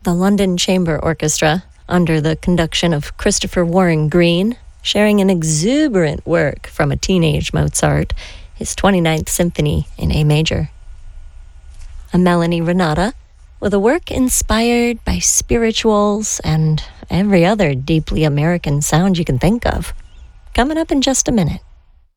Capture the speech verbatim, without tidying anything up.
the London Chamber Orchestra, under the conduction of Christopher Warren Green, sharing an exuberant work from a teenage Mozart, his twenty-ninth Symphony in A major. A Melanie Renata, with a work inspired by spirituals and every other deeply American sound you can think of. Coming up in just a minute.